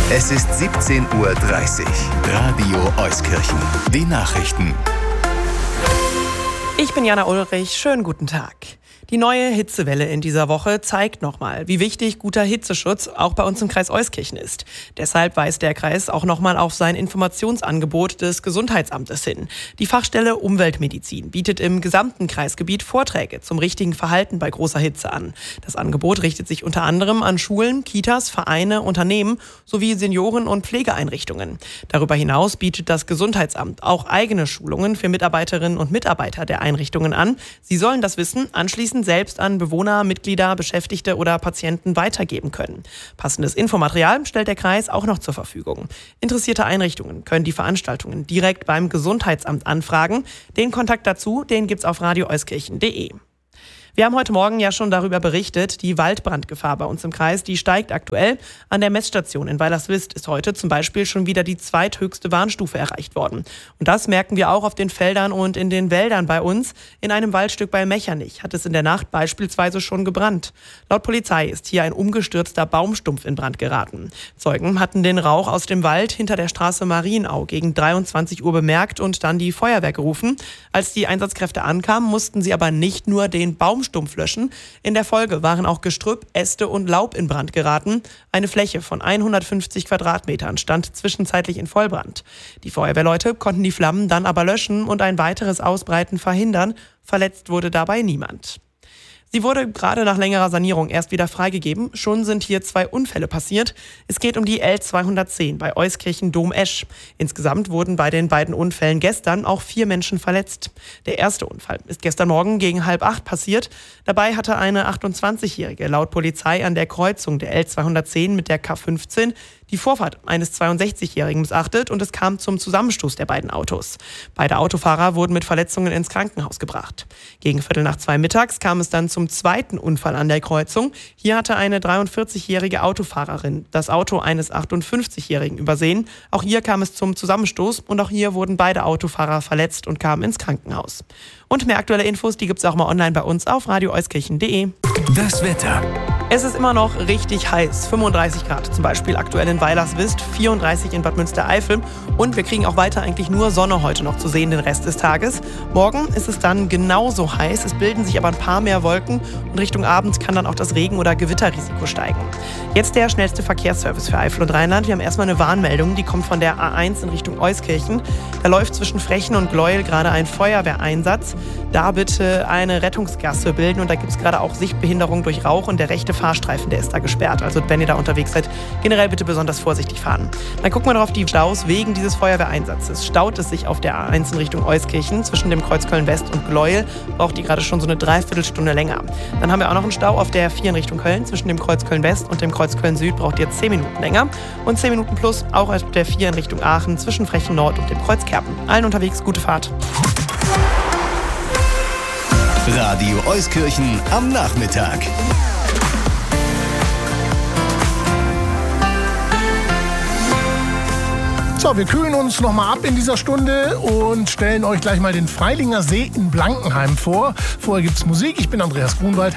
Es ist 17:30 Uhr. Radio Euskirchen. Die Nachrichten. Ich bin Jana Ulrich. Schönen guten Tag. Die neue Hitzewelle in dieser Woche zeigt nochmal, wie wichtig guter Hitzeschutz auch bei uns im Kreis Euskirchen ist. Deshalb weist der Kreis auch nochmal auf sein Informationsangebot des Gesundheitsamtes hin. Die Fachstelle Umweltmedizin bietet im gesamten Kreisgebiet Vorträge zum richtigen Verhalten bei großer Hitze an. Das Angebot richtet sich unter anderem an Schulen, Kitas, Vereine, Unternehmen sowie Senioren- und Pflegeeinrichtungen. Darüber hinaus bietet das Gesundheitsamt auch eigene Schulungen für Mitarbeiterinnen und Mitarbeiter der Einrichtungen an. Sie sollen das Wissen anschließend selbst an Bewohner, Mitglieder, Beschäftigte oder Patienten weitergeben können. Passendes Infomaterial stellt der Kreis auch noch zur Verfügung. Interessierte Einrichtungen können die Veranstaltungen direkt beim Gesundheitsamt anfragen. Den Kontakt dazu, den gibt's auf radioeuskirchen.de. Wir haben heute Morgen ja schon darüber berichtet, die Waldbrandgefahr bei uns im Kreis, die steigt aktuell. An der Messstation in Weilerswist ist heute zum Beispiel schon wieder die zweithöchste Warnstufe erreicht worden. Und das merken wir auch auf den Feldern und in den Wäldern bei uns. In einem Waldstück bei Mechernich hat es in der Nacht beispielsweise schon gebrannt. Laut Polizei ist hier ein umgestürzter Baumstumpf in Brand geraten. Zeugen hatten den Rauch aus dem Wald hinter der Straße Marienau gegen 23 Uhr bemerkt und dann die Feuerwehr gerufen. Als die Einsatzkräfte ankamen, mussten sie aber nicht nur den Baumstumpf löschen. In der Folge waren auch Gestrüpp, Äste und Laub in Brand geraten. Eine Fläche von 150 Quadratmetern stand zwischenzeitlich in Vollbrand. Die Feuerwehrleute konnten die Flammen dann aber löschen und ein weiteres Ausbreiten verhindern. Verletzt wurde dabei niemand. Sie wurde gerade nach längerer Sanierung erst wieder freigegeben. Schon sind hier 2 Unfälle passiert. Es geht um die L210 bei Euskirchen-Dom-Esch. Insgesamt wurden bei den beiden Unfällen gestern auch 4 Menschen verletzt. Der erste Unfall ist gestern Morgen gegen 7:30 passiert. Dabei hatte eine 28-Jährige laut Polizei an der Kreuzung der L210 mit der K15 die Vorfahrt eines 62-Jährigen missachtet und es kam zum Zusammenstoß der beiden Autos. Beide Autofahrer wurden mit Verletzungen ins Krankenhaus gebracht. Gegen 1:45 mittags kam es dann zum zweiten Unfall an der Kreuzung. Hier hatte eine 43-jährige Autofahrerin das Auto eines 58-Jährigen übersehen. Auch hier kam es zum Zusammenstoß und auch hier wurden beide Autofahrer verletzt und kamen ins Krankenhaus. Und mehr aktuelle Infos, die gibt's auch mal online bei uns auf radioeuskirchen.de. Das Wetter. Es ist immer noch richtig heiß, 35 Grad zum Beispiel aktuell in Weilerswist, 34 in Bad Münstereifel und wir kriegen auch weiter eigentlich nur Sonne heute noch zu sehen den Rest des Tages. Morgen ist es dann genauso heiß, es bilden sich aber ein paar mehr Wolken und Richtung Abend kann dann auch das Regen- oder Gewitterrisiko steigen. Jetzt der schnellste Verkehrsservice für Eifel und Rheinland. Wir haben erstmal eine Warnmeldung, die kommt von der A1 in Richtung Euskirchen. Da läuft zwischen Frechen und Gleuel gerade ein Feuerwehreinsatz. Da bitte eine Rettungsgasse bilden und da gibt es gerade auch Sichtbehinderung durch Rauch und der rechte Fahrstreifen, der ist da gesperrt. Also wenn ihr da unterwegs seid, generell bitte besonders vorsichtig fahren. Dann gucken wir noch auf die Staus. Wegen dieses Feuerwehreinsatzes staut es sich auf der A1 in Richtung Euskirchen zwischen dem Kreuz Köln-West und Gleuel. Braucht die gerade schon so eine Dreiviertelstunde länger. Dann haben wir auch noch einen Stau auf der 4 in Richtung Köln zwischen dem Kreuz Köln-West und dem Kreuz Köln-Süd. Braucht ihr 10 Minuten länger. Und 10 Minuten plus auch auf der 4 in Richtung Aachen zwischen Frechen Nord und dem Kreuz Kerpen. Allen unterwegs gute Fahrt. Radio Euskirchen am Nachmittag. So, wir kühlen uns nochmal ab in dieser Stunde und stellen euch gleich mal den Freilinger See in Blankenheim vor. Vorher gibt's Musik. Ich bin Andreas Grunwald.